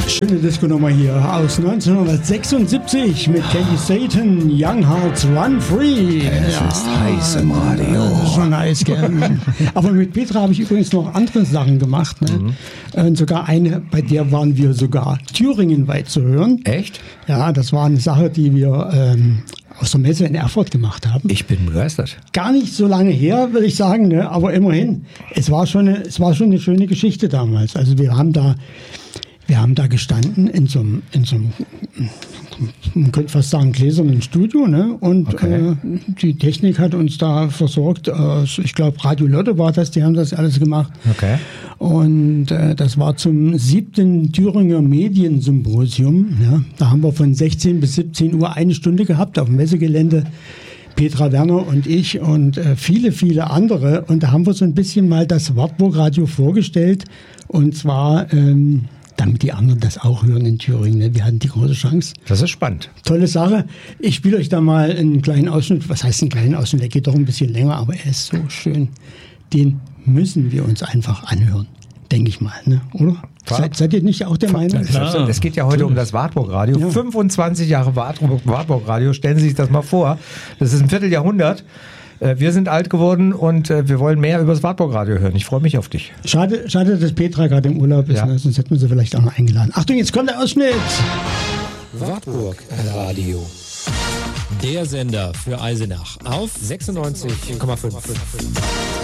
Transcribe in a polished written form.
Schöne Disco-Nummer hier aus 1976 mit Katie Satan, Young Hearts Run Free. Es ist heiß im Radio. Das ist schon heiß, gell? Aber mit Petra habe ich übrigens noch andere Sachen gemacht. Ne? Und sogar eine, bei der waren wir sogar thüringenweit zu hören. Echt? Ja, das war eine Sache, die wir aus der Messe in Erfurt gemacht haben. Ich bin begeistert. Gar nicht so lange her, würde ich sagen, ne? Aber immerhin. Es war schon eine schöne Geschichte damals. Also wir haben da gestanden in so einem, man könnte fast sagen, gläsernen Studio, ne? Und Okay. Die Technik hat uns da versorgt. Ich glaube, Radio Lotte war das, die haben das alles gemacht. Okay. Und das war zum 7. Thüringer Mediensymposium. Ja? Da haben wir von 16 bis 17 Uhr eine Stunde gehabt auf dem Messegelände. Petra Werner und ich und viele, viele andere. Und da haben wir so ein bisschen mal das Wartburg Radio vorgestellt. Und zwar damit die anderen das auch hören in Thüringen. Ne? Wir hatten die große Chance. Das ist spannend. Tolle Sache. Ich spiele euch da mal einen kleinen Ausschnitt. Was heißt einen kleinen Ausschnitt? Der geht doch ein bisschen länger, aber er ist so schön. Den müssen wir uns einfach anhören. Denke ich mal, ne? Oder? Seid ihr nicht auch der Meinung? Es geht ja heute um das Wartburg Radio. Ja. 25 Jahre Wartburg Radio. Stellen Sie sich das mal vor. Das ist ein Vierteljahrhundert. Wir sind alt geworden und wir wollen mehr über das Wartburg Radio hören. Ich freue mich auf dich. Schade, dass Petra gerade im Urlaub ist, Ja. ne? Sonst hätten wir sie vielleicht auch noch eingeladen. Achtung, jetzt kommt der Ausschnitt! Wartburg Radio. Der Sender für Eisenach auf 96,5.